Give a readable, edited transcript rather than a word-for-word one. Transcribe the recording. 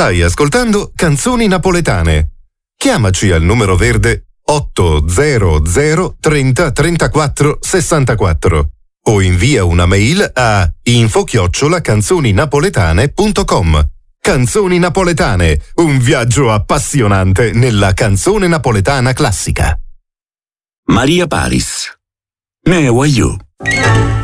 Stai ascoltando Canzoni Napoletane. Chiamaci al numero verde 800 30 34 64 o invia una mail a info@canzoninapoletane.com. Canzoni Napoletane, un viaggio appassionante nella canzone napoletana classica. Maria Paris. Me Wayu.